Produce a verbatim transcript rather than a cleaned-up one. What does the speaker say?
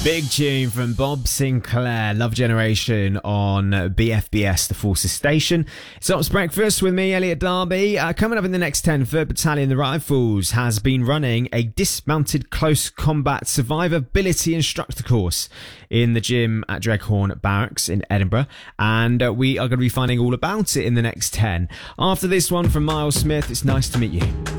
Big tune from Bob Sinclair, Love Generation on B F B S, the Forces Station. It's Ops Breakfast with me, Elliot Darby. Uh, coming up in the next ten, third Battalion, the Rifles, has been running a dismounted close combat survivability instructor course in the gym at Dreghorn Barracks in Edinburgh, and uh, we are going to be finding all about it in the next ten. After this one from Miles Smith, it's nice to meet you.